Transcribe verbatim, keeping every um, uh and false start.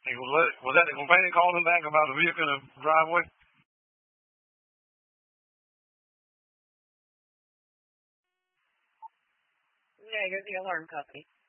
Hey, was, that, was that the companion calling him back about the vehicle in the driveway? Yeah, you're the alarm company.